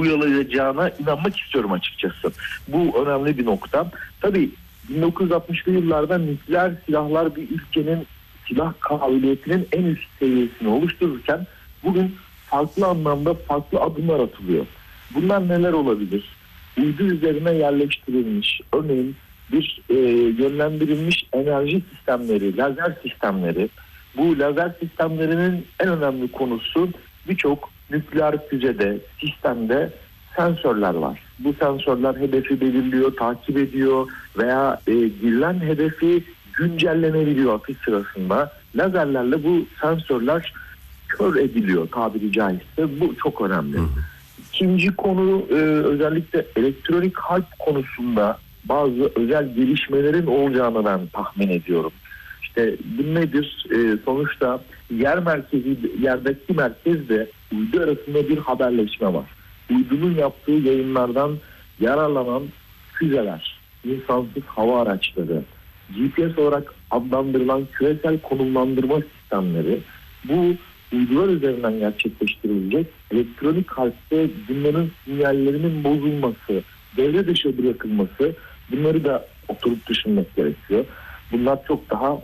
uygulayacağına inanmak istiyorum açıkçası. Bu önemli bir nokta. Tabii 1960'lı yıllarda nükleer silahlar bir ülkenin silah kabiliyetinin en üst seviyesini oluştururken bugün farklı anlamda farklı adımlar atılıyor. Bunlar neler olabilir? Uydu üzerine yerleştirilmiş, örneğin bir yönlendirilmiş enerji sistemleri, lazer sistemleri. Bu lazer sistemlerinin en önemli konusu birçok nükleer füzede, sistemde sensörler var. Bu sensörler hedefi belirliyor, takip ediyor veya girilen hedefi güncellenebiliyor atış sırasında. Lazerlerle bu sensörler kör ediliyor tabiri caizse. Bu çok önemli. İkinci konu özellikle elektronik harp konusunda bazı özel gelişmelerin olacağını ben tahmin ediyorum. İşte bu nedir? Sonuçta yerdeki merkezde uydu arasında bir haberleşme var. Uydunun yaptığı yayınlardan yararlanan füzeler, insansız hava araçları, GPS olarak adlandırılan küresel konumlandırma sistemleri, bu uydular üzerinden gerçekleştirilecek elektronik harpte bunların sinyallerinin bozulması, devre dışı bırakılması, bunları da oturup düşünmek gerekiyor. Bunlar çok daha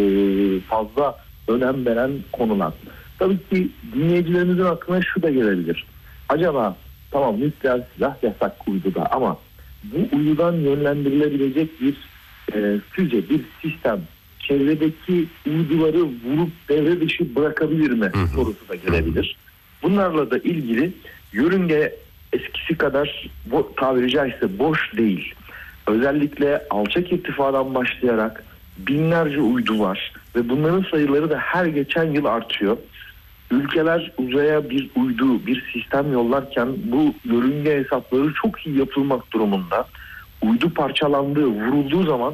fazla önem veren konular. Tabii ki dinleyicilerimizin aklına şu da gelebilir. Acaba tamam nükleer silah yasak uyduda ama bu uydudan yönlendirilebilecek bir füze, bir sistem çevredeki uyduları vurup devre dışı bırakabilir mi sorusu da gelebilir. Bunlarla da ilgili yörünge eskisi kadar tabiri caizse boş değil. Özellikle alçak irtifadan başlayarak binlerce uydu var ve bunların sayıları da her geçen yıl artıyor. Ülkeler uzaya bir uydu, bir sistem yollarken bu yörünge hesapları çok iyi yapılmak durumunda. Uydu parçalandığı, vurulduğu zaman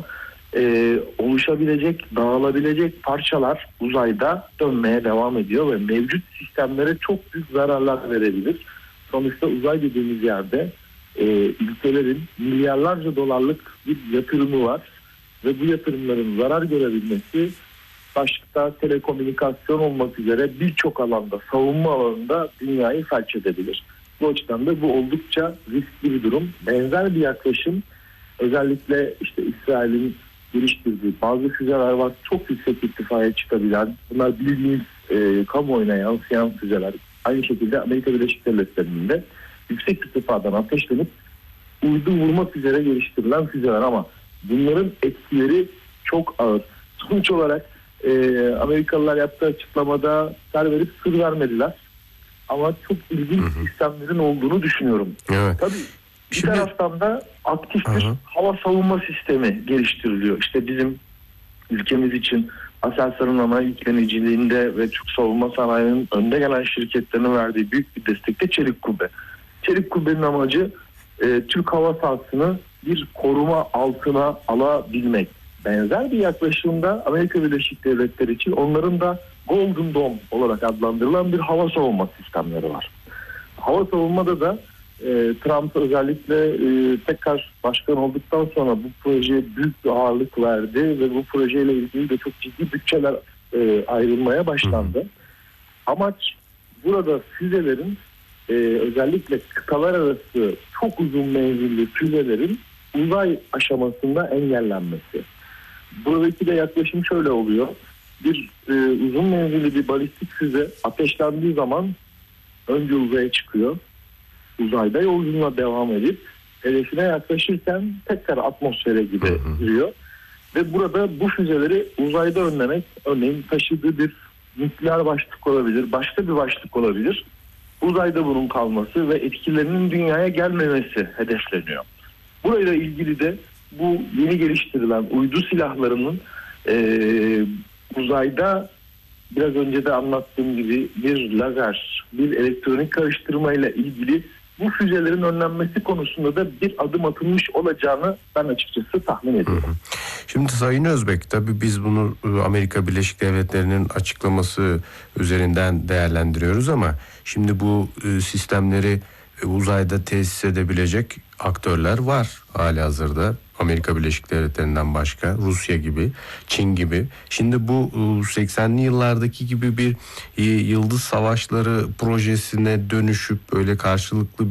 oluşabilecek, dağılabilecek parçalar uzayda dönmeye devam ediyor ve mevcut sistemlere çok büyük zararlar verebilir. Sonuçta uzay dediğimiz yerde ülkelerin milyarlarca dolarlık bir yatırımı var ve bu yatırımların zarar görebilmesi başta telekomünikasyon olmak üzere birçok alanda, savunma alanında dünyayı felç edebilir. Bu açıdan da bu oldukça riskli bir durum. Benzer bir yaklaşım özellikle işte İsrail'in geliştirdiği bazı füzeler var. Çok yüksek irtifaya çıkabilen, bunlar bildiğiniz kamuoyuna yansıyan füzeler. Aynı şekilde Amerika Birleşik Devletleri'nin de yüksek irtifadan ateşlenip uydu vurmak üzere geliştirilen füzeler ama bunların etkileri çok ağır. Sonuç olarak Amerikalılar yaptığı açıklamada sır verip sır vermediler. Ama çok ilginç sistemlerin olduğunu düşünüyorum. Evet. Tabii bir taraftan da aktif bir hava savunma sistemi geliştiriliyor. İşte bizim ülkemiz için Aselsan'ın ana yükleniciliğinde ve Türk savunma sanayinin önde gelen şirketlerinin verdiği büyük bir destekte Çelik Kubbe. Çelik Kubbe'nin amacı Türk hava sahasını bir koruma altına alabilmek. Benzer bir yaklaşımda Amerika Birleşik Devletleri için onların da Golden Dome olarak adlandırılan bir hava savunma sistemleri var. Hava savunmada da Trump özellikle tekrar başkan olduktan sonra bu projeye büyük bir ağırlık verdi ve bu projeyle ilgili de çok ciddi bütçeler ayrılmaya başlandı. Amaç burada füzelerin özellikle kıtalar arası çok uzun menzilli füzelerin uzay aşamasında engellenmesi. Buradaki de yaklaşım şöyle oluyor. Bir uzun menzilli bir balistik füze ateşlendiği zaman önce uzaya çıkıyor. Uzayda yolculuğuna devam edip hedefine yaklaşırken tekrar atmosfere giriyor. Ve burada bu füzeleri uzayda önlemek, örneğin taşıdığı bir nükleer başlık olabilir, başka bir başlık olabilir. Uzayda bunun kalması ve etkilerinin dünyaya gelmemesi hedefleniyor. Burayla ilgili de bu yeni geliştirilen uydu silahlarının uzayda biraz önce de anlattığım gibi bir lazer, bir elektronik karıştırmayla ilgili bu füzelerin önlenmesi konusunda da bir adım atılmış olacağını ben açıkçası tahmin ediyorum. Şimdi Sayın Özbek, tabii biz bunu Amerika Birleşik Devletleri'nin açıklaması üzerinden değerlendiriyoruz ama şimdi bu sistemleri uzayda tesis edebilecek aktörler var halihazırda. Amerika Birleşik Devletleri'nden başka, Rusya gibi, Çin gibi. Şimdi bu 80'li yıllardaki gibi bir yıldız savaşları projesine dönüşüp böyle karşılıklı